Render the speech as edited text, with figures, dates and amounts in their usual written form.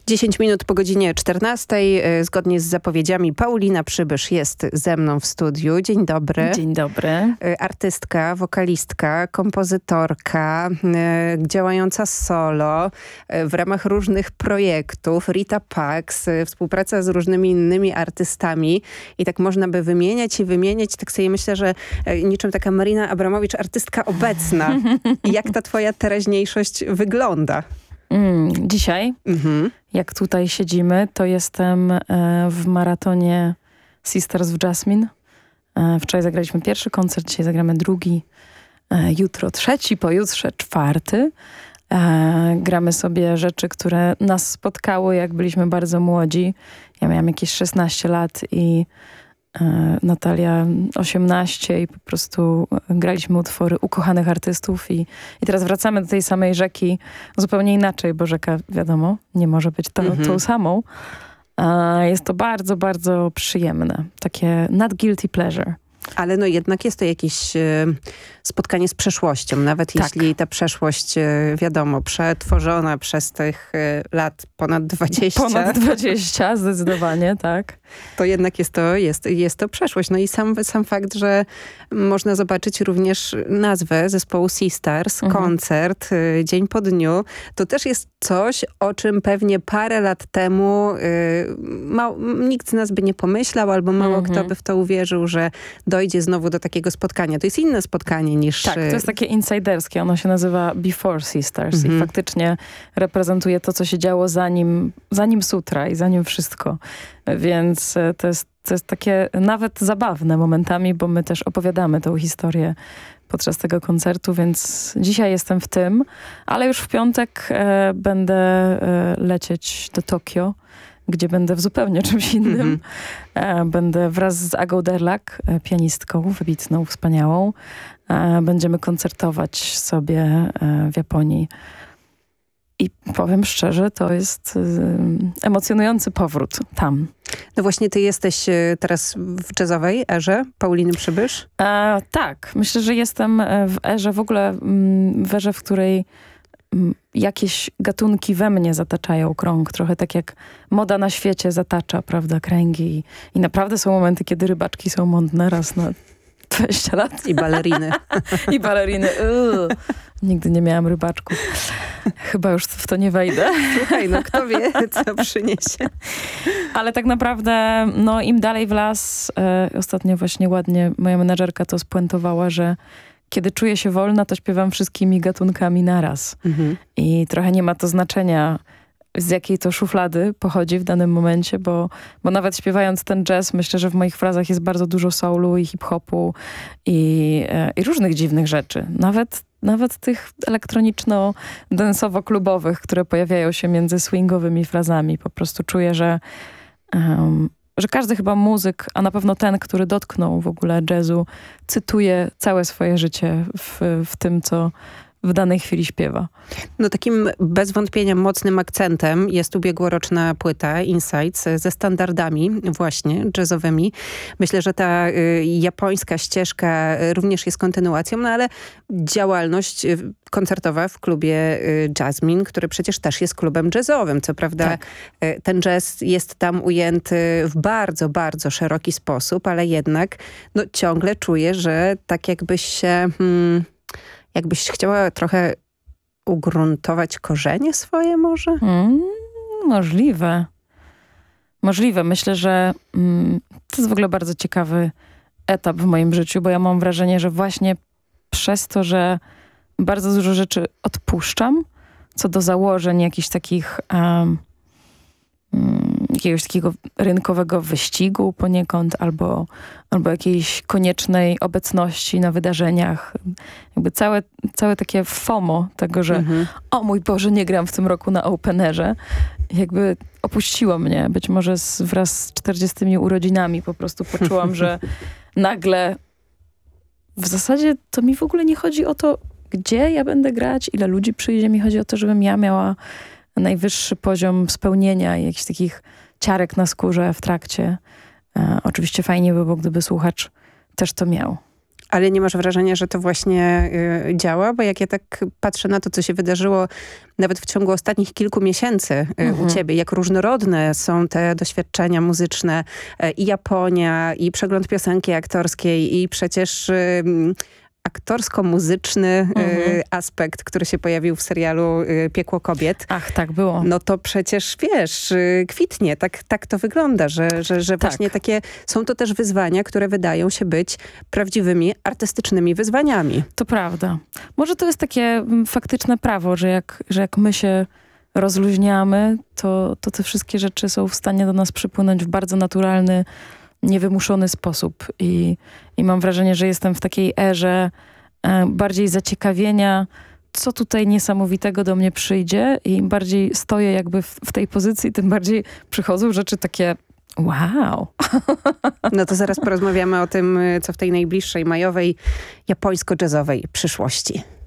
10 minut po godzinie 14. Zgodnie z zapowiedziami Paulina Przybysz jest ze mną w studiu. Dzień dobry. Dzień dobry. Artystka, wokalistka, kompozytorka, działająca solo w ramach różnych projektów. Rita Pax, współpraca z różnymi innymi artystami. I tak można by wymieniać i wymieniać. Tak sobie myślę, że niczym taka Marina Abramowicz, artystka obecna. I jak ta twoja teraźniejszość wygląda? Dzisiaj, jak tutaj siedzimy, to jestem w maratonie Sisters of Jasmine. Wczoraj zagraliśmy pierwszy koncert, dzisiaj zagramy drugi, jutro trzeci, pojutrze czwarty. Gramy sobie rzeczy, które nas spotkały, jak byliśmy bardzo młodzi. Ja miałam jakieś 16 lat i Natalia 18 i po prostu graliśmy utwory ukochanych artystów i teraz wracamy do tej samej rzeki zupełnie inaczej, bo rzeka, wiadomo, nie może być tą samą. Jest to bardzo, bardzo przyjemne. Takie not guilty pleasure. Ale no jednak jest to jakieś spotkanie z przeszłością, nawet jeśli ta przeszłość, wiadomo, przetworzona przez tych lat ponad 20. Ponad 20, zdecydowanie, tak. To jednak jest to przeszłość. No i sam fakt, że można zobaczyć również nazwę zespołu Sisters, koncert, dzień po dniu, to też jest coś, o czym pewnie parę lat temu nikt z nas by nie pomyślał, albo mało kto by w to uwierzył, że dojdzie znowu do takiego spotkania. To jest inne spotkanie niż... Tak, to jest takie insiderskie. Ono się nazywa Before Sisters i faktycznie reprezentuje to, co się działo zanim Sutra i zanim wszystko. Więc to jest takie nawet zabawne momentami, bo my też opowiadamy tą historię podczas tego koncertu, więc dzisiaj jestem w tym, ale już w piątek będę lecieć do Tokio, gdzie będę w zupełnie czymś innym. Będę wraz z Agą Derlak, pianistką wybitną, wspaniałą. Będziemy koncertować sobie w Japonii. I powiem szczerze, to jest emocjonujący powrót tam. No właśnie ty jesteś teraz w jazzowej erze Pauliny Przybysz? Tak, myślę, że jestem w erze w ogóle, w erze, w której jakieś gatunki we mnie zataczają krąg. Trochę tak jak moda na świecie zatacza, prawda, kręgi. I naprawdę są momenty, kiedy rybaczki są modne raz na 20 lat. I baleriny. I baleriny. Nigdy nie miałam rybaczków. Chyba już w to nie wejdę. Słuchaj, no kto wie, co przyniesie. Ale tak naprawdę, no im dalej w las, ostatnio właśnie ładnie moja menadżerka to spuentowała, że kiedy czuję się wolna, to śpiewam wszystkimi gatunkami naraz. I trochę nie ma to znaczenia, z jakiej to szuflady pochodzi w danym momencie, bo nawet śpiewając ten jazz, myślę, że w moich frazach jest bardzo dużo soulu i hip-hopu i różnych dziwnych rzeczy. Nawet tych elektroniczno-densowo-klubowych, które pojawiają się między swingowymi frazami. Po prostu czuję, że każdy chyba muzyk, a na pewno ten, który dotknął w ogóle jazzu, cytuje całe swoje życie w tym, co w danej chwili śpiewa. No takim bez wątpienia mocnym akcentem jest ubiegłoroczna płyta Insights ze standardami właśnie jazzowymi. Myślę, że ta japońska ścieżka również jest kontynuacją, no ale działalność koncertowa w klubie Jasmine, który przecież też jest klubem jazzowym. Co prawda ten jazz jest tam ujęty w bardzo, bardzo szeroki sposób, ale jednak no, ciągle czuję, że tak jakbyś chciała trochę ugruntować korzenie swoje może? Możliwe. Myślę, że to jest w ogóle bardzo ciekawy etap w moim życiu, bo ja mam wrażenie, że właśnie przez to, że bardzo dużo rzeczy odpuszczam, co do założeń jakichś takich jakiegoś takiego rynkowego wyścigu poniekąd, albo jakiejś koniecznej obecności na wydarzeniach. Jakby całe takie FOMO tego, że o mój Boże, nie gram w tym roku na openerze. Jakby opuściło mnie. Być może wraz z 40 urodzinami po prostu poczułam, że nagle w zasadzie to mi w ogóle nie chodzi o to, gdzie ja będę grać, ile ludzi przyjdzie. Mi chodzi o to, żebym ja miała najwyższy poziom spełnienia i jakichś takich ciarek na skórze w trakcie. Oczywiście fajnie by było, gdyby słuchacz też to miał. Ale nie masz wrażenia, że to właśnie działa? Bo jak ja tak patrzę na to, co się wydarzyło nawet w ciągu ostatnich kilku miesięcy u ciebie, jak różnorodne są te doświadczenia muzyczne, i Japonia, i przegląd piosenki aktorskiej, i przecież aktorsko-muzyczny aspekt, który się pojawił w serialu Piekło kobiet. Ach, tak było. No to przecież, wiesz, kwitnie. Tak to wygląda, że właśnie takie są to też wyzwania, które wydają się być prawdziwymi artystycznymi wyzwaniami. To prawda. Może to jest takie faktyczne prawo, że jak my się rozluźniamy, to te wszystkie rzeczy są w stanie do nas przypłynąć w bardzo naturalny, niewymuszony sposób. I mam wrażenie, że jestem w takiej erze bardziej zaciekawienia, co tutaj niesamowitego do mnie przyjdzie, i im bardziej stoję jakby w tej pozycji, tym bardziej przychodzą rzeczy takie wow. No to zaraz porozmawiamy o tym, co w tej najbliższej majowej japońsko-jazzowej przyszłości.